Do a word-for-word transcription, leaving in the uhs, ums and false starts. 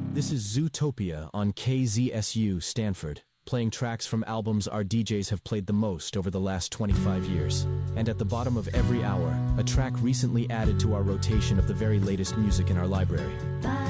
This is Zootopia on K Z S U Stanford, playing tracks from albums our D Js have played the most over the last twenty-five years. And at the bottom of every hour, a track recently added to our rotation of the very latest music in our library. Bye.